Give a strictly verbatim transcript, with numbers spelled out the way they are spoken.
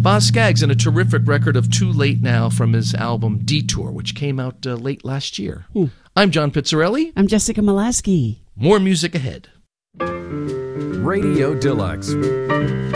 Boz Scaggs, and a terrific record of Too Late Now from his album Detour, which came out uh, late last year. Hmm. I'm John Pizzarelli. I'm Jessica Molaski. More music ahead. Radio Deluxe.